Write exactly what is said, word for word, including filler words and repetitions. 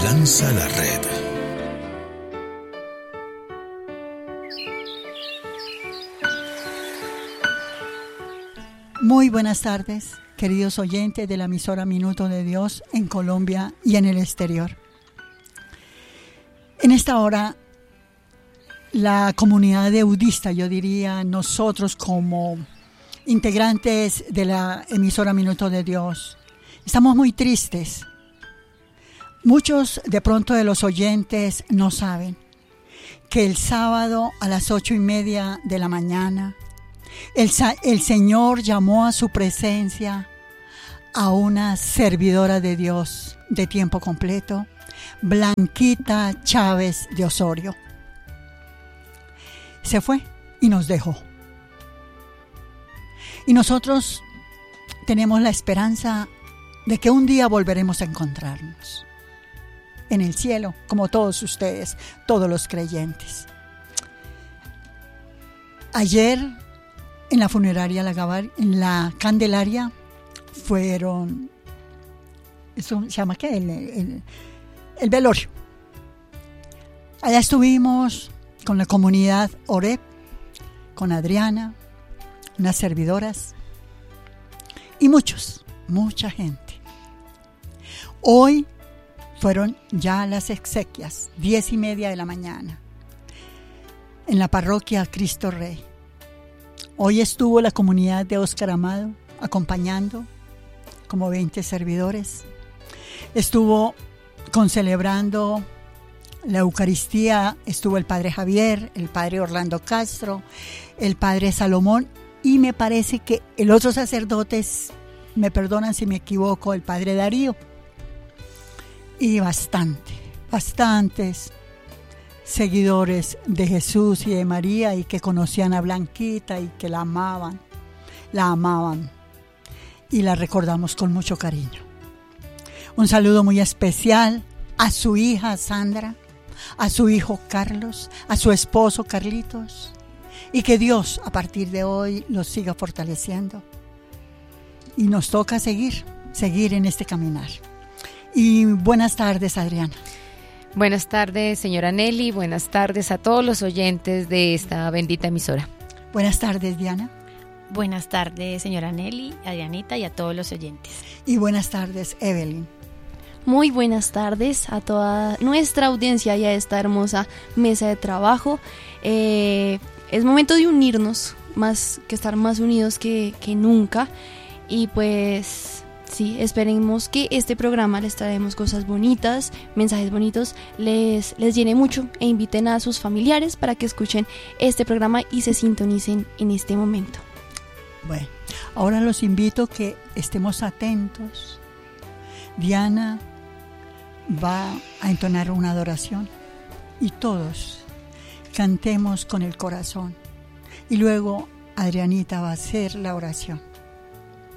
lanza la red. Muy buenas tardes, queridos oyentes de la emisora Minuto de Dios en Colombia y en el exterior. En esta hora, la comunidad deudista, yo diría, nosotros como integrantes de la emisora Minuto de Dios, estamos muy tristes. Muchos de pronto de los oyentes no saben que el sábado a las ocho y media de la mañana, El, el Señor llamó a su presencia a una servidora de Dios de tiempo completo, Blanquita Chávez de Osorio. Se fue y nos dejó. Y nosotros tenemos la esperanza de que un día volveremos a encontrarnos en el cielo, como todos ustedes, todos los creyentes. Ayer, en la funeraria La Gavar, en la Candelaria, fueron, ¿eso se llama qué? El, el, el velorio. Allá estuvimos con la comunidad Oreb, con Adriana, unas servidoras y muchos, mucha gente. Hoy fueron ya las exequias, diez y media de la mañana, en la parroquia Cristo Rey. Hoy estuvo la comunidad de Óscar Amado acompañando, como veinte servidores. Estuvo concelebrando la Eucaristía, estuvo el Padre Javier, el Padre Orlando Castro, el Padre Salomón, y me parece que el otro sacerdote, me perdonan si me equivoco, el Padre Darío. Y bastante, bastantes seguidores de Jesús y de María y que conocían a Blanquita y que la amaban, la amaban y la recordamos con mucho cariño. Un saludo muy especial a su hija Sandra, a su hijo Carlos, a su esposo Carlitos, y que Dios a partir de hoy los siga fortaleciendo. Y nos toca seguir, seguir en este caminar. Y buenas tardes, Adriana. Buenas tardes, señora Nelly. Buenas tardes a todos los oyentes de esta bendita emisora. Buenas tardes, Diana. Buenas tardes, señora Nelly, a Dianita y a todos los oyentes. Y buenas tardes, Evelyn. Muy buenas tardes a toda nuestra audiencia y a esta hermosa mesa de trabajo. Eh, es momento de unirnos, más que estar más unidos que, que nunca. Y pues sí, esperemos que este programa les traemos cosas bonitas, mensajes bonitos, les, les llene mucho e inviten a sus familiares para que escuchen este programa y se sintonicen en este momento. Bueno, ahora los invito a que estemos atentos. Diana va a entonar una adoración y todos cantemos con el corazón. Y luego Adrianita va a hacer la oración.